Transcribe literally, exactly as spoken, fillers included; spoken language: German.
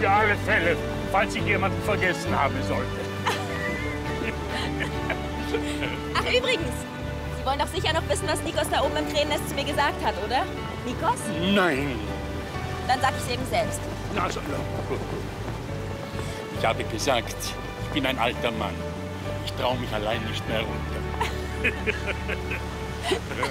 für alle Fälle, falls ich jemanden vergessen haben sollte. Ach, übrigens. Sie wollen doch sicher noch wissen, was Nikos da oben im Krähennest zu mir gesagt hat, oder? Nikos? Nein. Dann sag ich's eben selbst. Also, ich habe gesagt, ich bin ein alter Mann. Ich traue mich allein nicht mehr runter.